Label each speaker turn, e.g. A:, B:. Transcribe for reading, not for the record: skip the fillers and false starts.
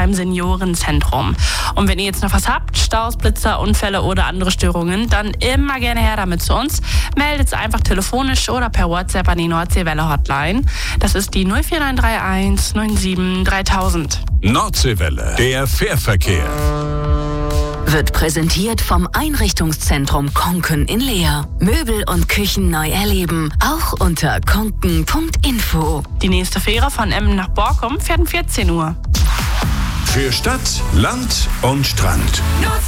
A: beim Seniorenzentrum. Und wenn ihr jetzt noch was habt, Staus, Blitzer, Unfälle oder andere Störungen, dann immer gerne her damit zu uns. Meldet es einfach telefonisch oder per WhatsApp an die Nordseewelle Hotline. Das ist die 04931 97 3000.
B: Nordseewelle, der Fährverkehr.
C: Wird präsentiert vom Einrichtungszentrum Konken in Leer. Möbel und Küchen neu erleben, auch unter konken.info.
A: Die nächste Fähre von Emmen nach Borkum fährt um 14 Uhr.
B: Für Stadt, Land und Strand.